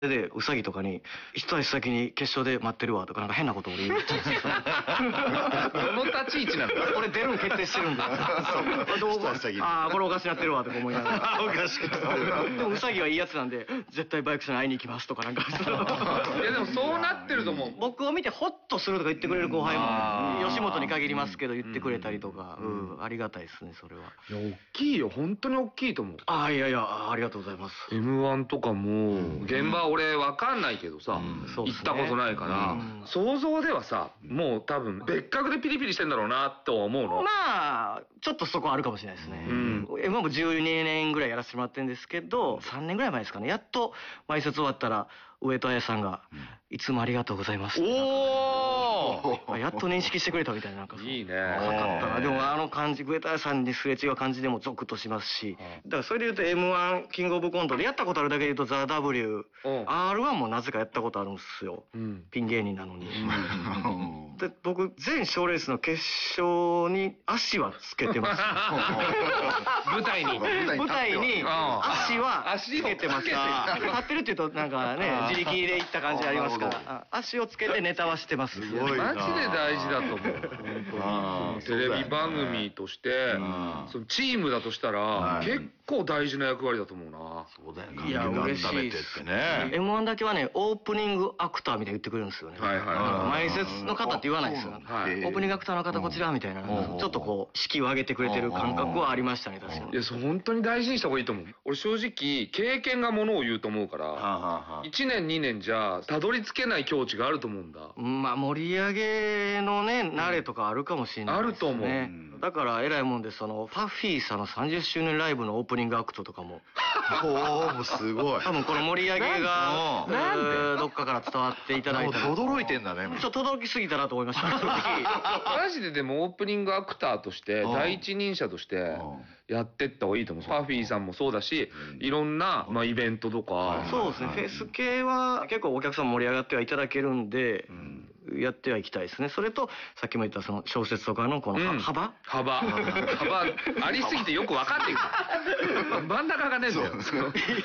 でウサギとかに一足先に決勝で待ってるわとかなんか変なことを言ってたんですよ。 どの立ち位置なんだ。 俺出るん決定してるんだ。ああこれおかしなってるわとか思いながら。おかしくなってる。でもウサギはいいやつなんで絶対バイクさんに会いに行きますとかなんか。 いやでもそうなってると思う。 僕を見てホッとするとか言ってくれる後輩も吉本に限りますけど言ってくれたりとか、ありがたいですねそれは。 いや大きいよ、本当に大きいと思う。 ああいやいやありがとうございます。 M1 とかも現場俺わかんないけどさ、行ったことないから想像ではさ、もう多分別格でピリピリしてんだろうなと思うの。 まあちょっとそこあるかもしれないですね。M1 も12年ぐらいやらせてもらってるんですけど、3年ぐらい前ですかね、やっと前説終わったら上戸彩さんが「いつもありがとうございます」おやっと認識してくれたみたいな、なんかいいね。 かかったな。でもあの感じ、上戸彩さんにすれ違う感じでもゾクッとしますし、だからそれで言うと M1 キングオブコントでやったことあるだけで言うとザ・ W、R1 もなぜかやったことあるんですよ、ピン芸人なのに。で僕全賞レースの決勝に足はつけてます。 舞台に足はつけてます。立ってるって言うとなんかね自力で行った感じありますから、足をつけてネタはしてます。 マジで大事だと思う。テレビ番組としてそのチームだとしたら結構大事な役割だと思うな。 そうだよね。 いや嬉しいです。M1 だけはねオープニングアクターみたいに言ってくれるんですよね。前説の方って言わないですよ。オープニングアクターの方こちらみたいな、ちょっとこう式を上げてくれてる感覚はありましたね、確かに。 いや本当に大事にした方がいいと思う。俺正直経験がものを言うと思うから1年2年じゃたどり着けない境地があると思うんだ。 まあ盛り上げのね慣れとかあるかもしれないですね。あると思う。だから偉いもんでそのパフィーさんの30周年ライブのオープニングアクトとかももうすごい。 多分この盛り上げがどっかから伝わっていただいて驚いてんだね。 ちょっと驚きすぎたなと思いました。 マジででもオープニングアクターとして第一人者としてやってった方がいいと思う。パフィーさんもそうだし、いろんなイベントとか。 そうですね、フェス系は結構お客さん盛り上がってはいただけるんでやってはいきたいですね。それとさっきも言ったその小説とかのこの幅ありすぎてよく分かっていく。真ん中がねえんだよ。 真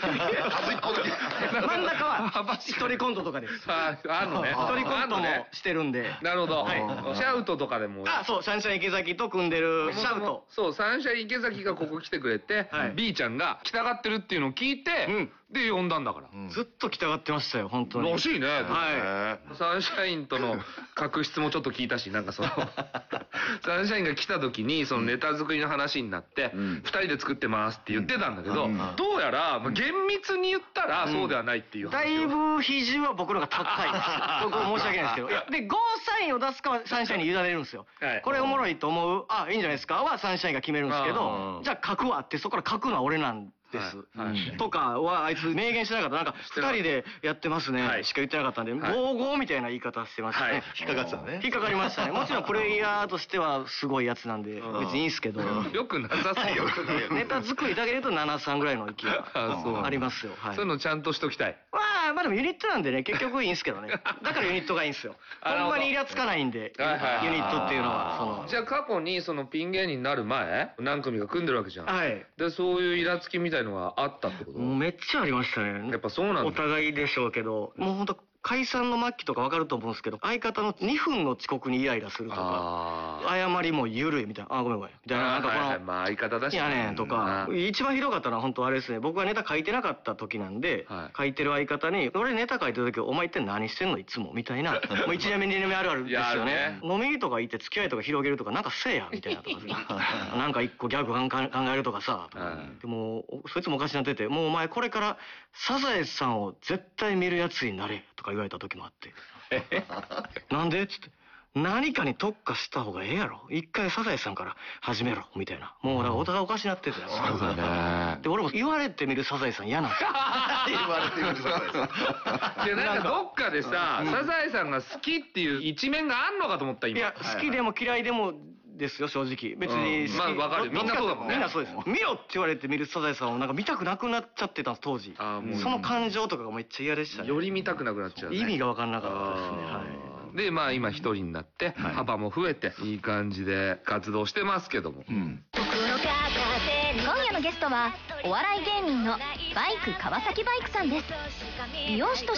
ん中は一人コントとかです。 あるのね。 一人コントもしてるんで。 なるほど。シャウトとかでも。 そう、サンシャイン池崎と組んでるシャウト。 そう、サンシャイン池崎がここ来てくれて B ちゃんが来たがってるっていうのを聞いてで呼んだんだから。 ずっと来たがってましたよ本当に。 らしいね。サンシャインとの確執もちょっと聞いたし、なんかそのサンシャインが来た時にそのネタ作りの話になって2人で作ってますって言ってたんだけど、どうやら厳密に言ったらそうではないっていう話。 だいぶ比重は僕のが高いです。僕申し訳ないですけど。でゴーサインを出すかはサンシャインに委ねるんですよ。これおもろいと思う、いいんじゃないですかはサンシャインが決めるんですけど、じゃあ書くわってそこから書くのは俺なんですとかはあいつ明言しなかった。なんか2人でやってますねしか言ってなかったんで、ゴーゴーみたいな言い方してましたね。 引っかかってたね。 引っかかりましたね。もちろんプレイヤーとしてはすごいやつなんで別にいいんすけど、 よくなさそうよ。 ネタ作りだけで言うと7-3ぐらいの勢いがありますよ。 そういうのちゃんとしときたい。 まあでもユニットなんでね結局いいんすけどね。だからユニットがいいんすよ。ほんまにイラつかないんでユニットっていうのは。 じゃあ過去にそのピン芸人になる前何組か組んでるわけじゃん。でそういうイラつきみたいのがあったってこと？ もうめっちゃありましたね。 やっぱそうなんだ。 お互いでしょうけど、もうほんと解散の末期とか分かると思うんですけど、相方の2分の遅刻にイライラするとか、謝りも緩いみたいな、ごめんみたいな、なんかこの相方だしやねんとか、一番ひどかったのは本当あれですね、僕がネタ書いてなかった時なんで、書いてる相方に俺ネタ書いてる時お前一体何してんのいつもみたいな、もう1年目2年目あるあるですよね。飲みとか行って付き合いとか広げるとかなんかせえやみたいなとか、なんか一個ギャグ考えるとかさ、でもそいつもおかしなってて、もうお前これからサザエさんを絶対見るやつになれとか言われた時もあって、なんでっつって、何かに特化した方がええやろ、一回サザエさんから始めろみたいな、もうだからお互いおかしなってて、そうだね。で俺も言われてみるサザエさん嫌なんですよ。 言われてみるサザエさん。 いやなんかどっかでさ、サザエさんが好きっていう一面があんのかと思った今。 いや好きでも嫌いでもですよ正直。別にまあわかる、みんなそうだもんね。 みんなそうです。見ろって言われて見るサザエさんをなんか見たくなくなっちゃってたんです当時。その感情とかがめっちゃ嫌でしたね。 より見たくなくなっちゃう。 意味が分かんなかったですね。はい。 でまあ今一人になって幅も増えていい感じで活動してますけども。僕の片手に今夜ののゲストはお笑い芸人のバイク川崎バイクさんです。美容師と